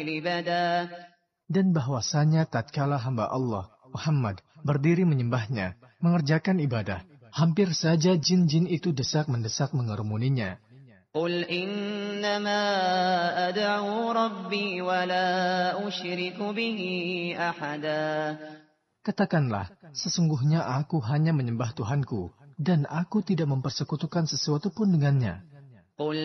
Dan bahwasanya tatkala hamba Allah, Muhammad, berdiri menyembahnya, mengerjakan ibadah, hampir saja jin-jin itu desak-mendesak mengerumuninya. Qul innama ad'u rabbi wa la usyriku bihi ahada. Katakanlah, sesungguhnya aku hanya menyembah Tuhanku, dan aku tidak mempersekutukan sesuatu pun dengannya.